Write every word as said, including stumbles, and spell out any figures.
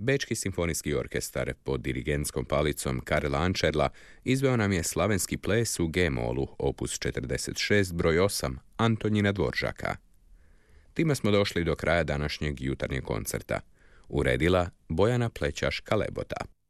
Bečki simfonijski orkestar pod dirigentskom palicom Karla Ančerla izveo nam je slavenski ples u G-molu, opus četrdeset šest, broj osam, Antonjina Dvoržaka. Time smo došli do kraja današnjeg jutarnjeg koncerta. Uredila Bojana Plećaš-Kalebota.